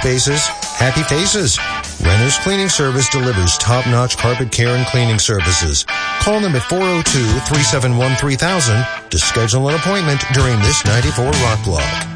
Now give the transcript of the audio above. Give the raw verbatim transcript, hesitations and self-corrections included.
spaces, happy faces. Renner's Cleaning Service delivers top-notch carpet care and cleaning services. Call them at four oh two, three seven one, three thousand to schedule an appointment during this ninety-four Rock Block.